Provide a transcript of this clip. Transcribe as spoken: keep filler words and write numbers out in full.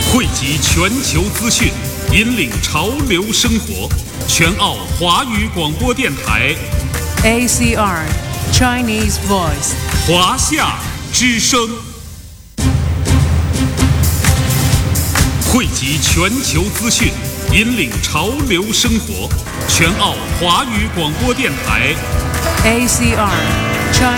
汇集全球资讯，引领潮流生活。全澳华语广播电台 A C R Chinese Voice 华夏之声，汇集全球资讯，引领潮流生活。全澳华语广播电台 A C R